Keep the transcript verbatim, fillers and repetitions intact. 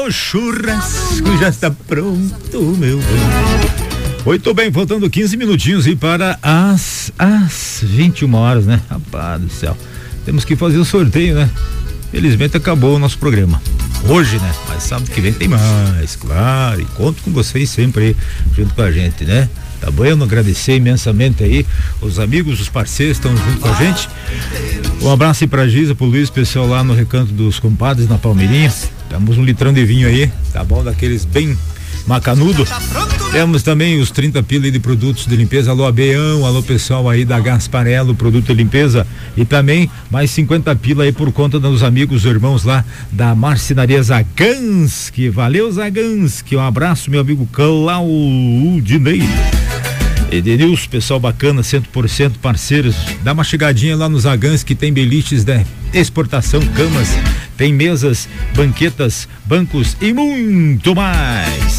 O churrasco já está pronto, meu bem. Muito bem, faltando quinze minutinhos e para as, as vinte e uma horas, né? Rapaz do céu. Temos que fazer o sorteio, né? Felizmente acabou o nosso programa. Hoje, né? Mas sábado que vem tem mais, claro. E conto com vocês sempre aí, junto com a gente, né? Tá bom? Agradecer imensamente aí os amigos, os parceiros que estão junto com a gente. Um abraço aí pra Giza, pro Luiz, pessoal lá no Recanto dos Compadres, na Palmeirinha. Temos um litrão de vinho aí, tá bom? Daqueles bem macanudo. Temos também os trinta pila de produtos de limpeza. Alô, Abeão, alô pessoal aí da Gasparello, produto de limpeza. E também mais cinquenta pila aí por conta dos amigos, irmãos lá da Marcenaria Zaganski. Valeu, Zaganski. Um abraço, meu amigo Claudinei. Edenilson, pessoal bacana, cem por cento parceiros. Dá uma chegadinha lá nos Zaganski, que tem beliches de exportação, camas, tem mesas, banquetas, bancos e muito mais.